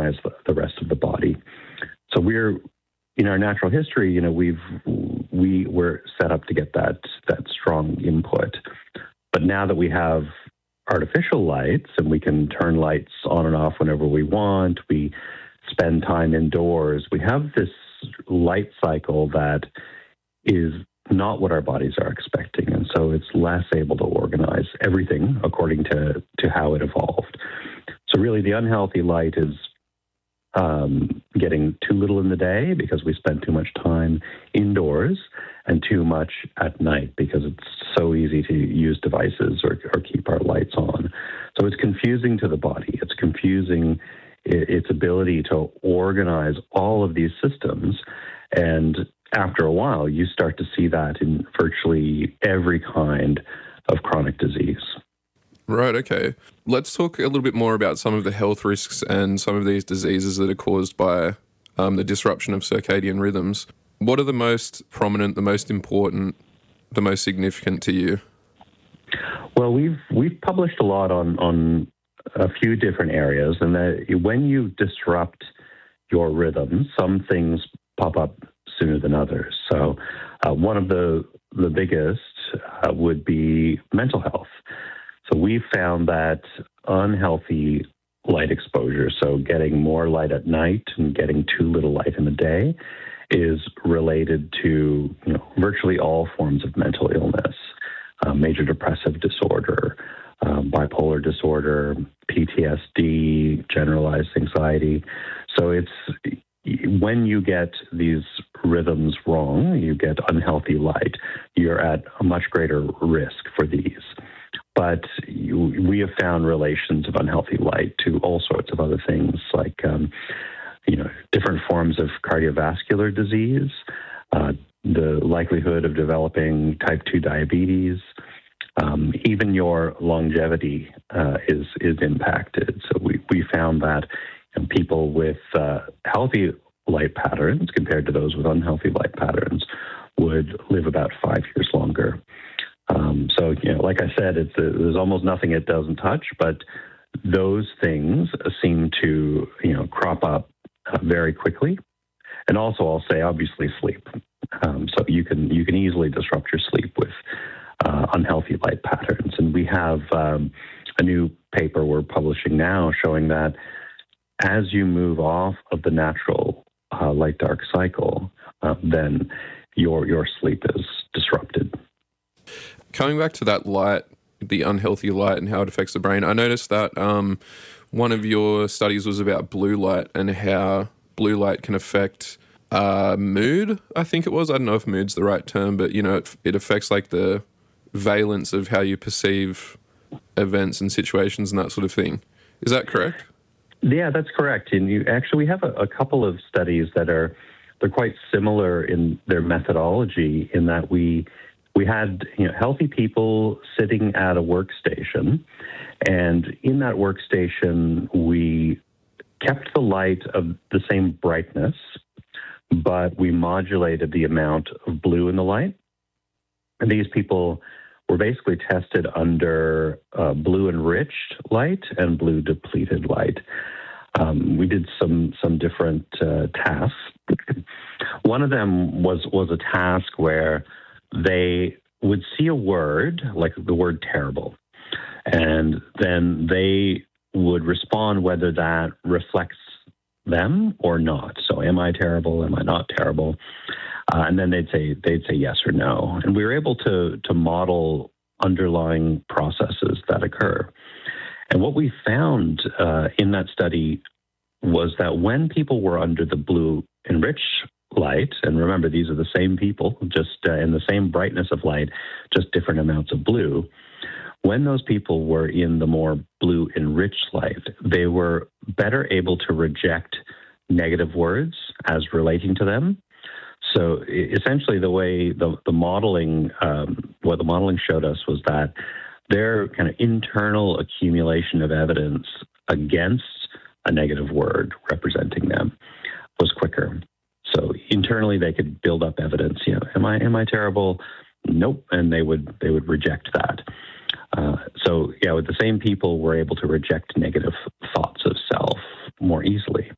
organize the rest of the body. So we're, in our natural history, we were set up to get that strong input. But now that we have artificial lights and we can turn lights on and off whenever we want, we spend time indoors, we have this light cycle that is not what our bodies are expecting. And so it's less able to organize everything according to how it evolved. So really the unhealthy light is getting too little in the day because we spend too much time indoors, and too much at night because it's so easy to use devices or keep our lights on. So it's confusing to the body. It's confusing its ability to organize all of these systems. And after a while, you start to see that in virtually every kind of chronic disease. Right, okay. Let's talk a little bit more about some of the health risks and some of these diseases that are caused by the disruption of circadian rhythms. What are the most prominent, the most important, the most significant to you? Well, we've published a lot on a few different areas, and that when you disrupt your rhythm, some things pop up sooner than others. So one of the biggest would be mental health. So we found that unhealthy light exposure, so getting more light at night and getting too little light in the day, is related to virtually all forms of mental illness, major depressive disorder, bipolar disorder, PTSD, generalized anxiety. So it's when you get these rhythms wrong, you get unhealthy light, you're at a much greater risk for these. But we have found relations of unhealthy light to all sorts of other things, like different forms of cardiovascular disease, the likelihood of developing type 2 diabetes, even your longevity is impacted. So we found that people with healthy light patterns compared to those with unhealthy light patterns would live about 5 years longer. So, like I said, there's almost nothing it doesn't touch, but those things seem to, crop up very quickly. And also, I'll say, obviously, sleep. So you can easily disrupt your sleep with unhealthy light patterns. And we have a new paper we're publishing now showing that as you move off of the natural light-dark cycle, then your sleep is disrupted. Coming back to that light, the unhealthy light and how it affects the brain, I noticed that one of your studies was about blue light and how blue light can affect mood, I think it was. I don't know if mood's the right term, but, it affects like the valence of how you perceive events and situations and that sort of thing. Is that correct? Yeah, that's correct. And we have a couple of studies that they're quite similar in their methodology, in that we had healthy people sitting at a workstation, and in that workstation we kept the light of the same brightness, but we modulated the amount of blue in the light. And these people were basically tested under blue enriched light and blue depleted light. We did some different tasks. One of them was a task where they would see a word, like the word terrible, and then they would respond whether that reflects them or not. So, am I terrible? Am I not terrible? And then they'd say yes or no. And we were able to model underlying processes that occur. And what we found in that study was that when people were under the blue enriched light, and remember, these are the same people, just in the same brightness of light, just different amounts of blue. When those people were in the more blue enriched light, they were better able to reject negative words as relating to them. So essentially, the way the modeling, what the modeling showed us was that their kind of internal accumulation of evidence against a negative word representing them was quicker. So internally, they could build up evidence. Am I terrible? Nope, and they would reject that. With the same people, we're able to reject negative thoughts of self more easily.